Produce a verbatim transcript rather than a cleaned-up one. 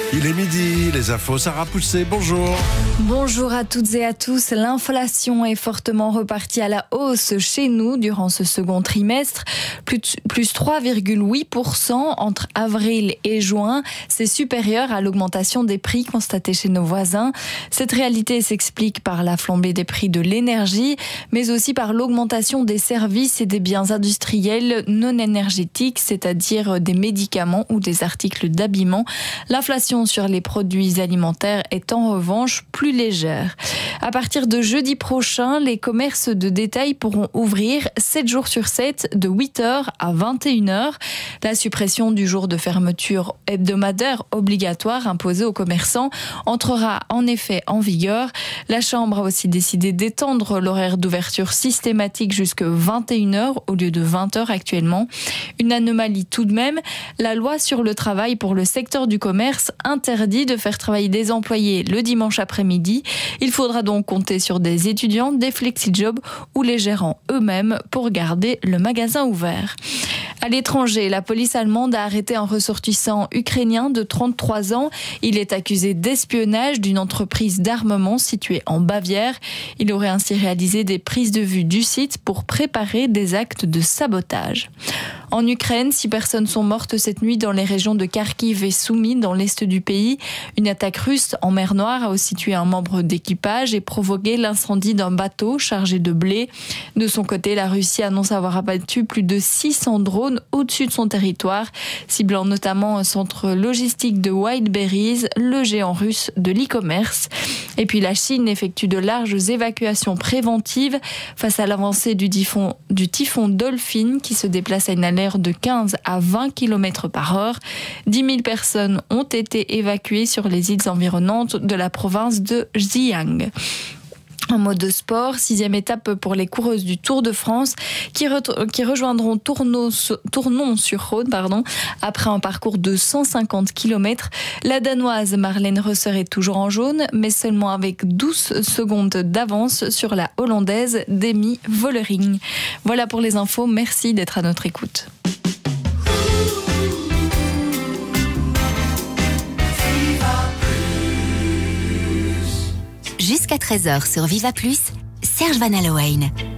Il est midi, les infos, Sarah Poussé, bonjour. Bonjour à toutes et à tous. L'inflation est fortement repartie à la hausse chez nous durant ce second trimestre. Plus, plus trois virgule huit pour cent entre avril et juin. C'est supérieur à l'augmentation des prix constatée chez nos voisins. Cette réalité s'explique par la flambée des prix de l'énergie, mais aussi par l'augmentation des services et des biens industriels non énergétiques, c'est-à-dire des médicaments ou des articles d'habillement. L'inflation sur les produits alimentaires est en revanche plus légère. À partir de jeudi prochain, les commerces de détail pourront ouvrir sept jours sur sept de huit heures à vingt et une heures. La suppression du jour de fermeture hebdomadaire obligatoire imposée aux commerçants entrera en effet en vigueur. La Chambre a aussi décidé d'étendre l'horaire d'ouverture systématique jusqu'à vingt et une heures au lieu de vingt heures actuellement. Une anomalie tout de même, la loi sur le travail pour le secteur du commerce interdit de faire travailler des employés le dimanche après-midi. Il faudra donc compter sur des étudiants, des flexi-jobs ou les gérants eux-mêmes pour garder le magasin ouvert. À l'étranger, la police allemande a arrêté un ressortissant ukrainien de trente-trois ans. Il est accusé d'espionnage d'une entreprise d'armement située en Bavière. Il aurait ainsi réalisé des prises de vue du site pour préparer des actes de sabotage. En Ukraine, six personnes sont mortes cette nuit dans les régions de Kharkiv et Soumy, dans l'est du pays. Une attaque russe en mer Noire a aussi tué un membre d'équipage et provoqué l'incendie d'un bateau chargé de blé. De son côté, la Russie annonce avoir abattu plus de six cents drones au-dessus de son territoire, ciblant notamment un centre logistique de Wildberries, le géant russe de l'e-commerce. Et puis la Chine effectue de larges évacuations préventives face à l'avancée du typhon, du typhon Dolphin qui se déplace à une allure de quinze à vingt kilomètres par heure. dix mille personnes ont été évacuées sur les îles environnantes de la province de Zhejiang. En mode de sport, sixième étape pour les coureuses du Tour de France qui, re- qui rejoindront Tournon-sur-Rhône pardon, après un parcours de cent cinquante kilomètres. La Danoise Marlène Reusser est toujours en jaune, mais seulement avec douze secondes d'avance sur la Hollandaise Demi Vollering. Voilà pour les infos, merci d'être à notre écoute. Jusqu'à treize heures sur Viva Plus, Serge Van Allowen.